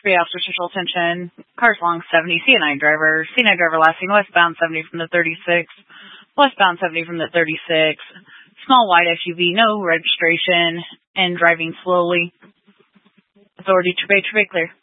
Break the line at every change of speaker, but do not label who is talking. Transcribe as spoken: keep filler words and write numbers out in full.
Bay officer, central attention. Cars along seventy, C N I driver. C N I driver last seen westbound seventy from the thirty-six. Westbound seventy from the thirty-six. Small white S U V, no registration, and driving slowly. Authority, Tribay, Tribay clear.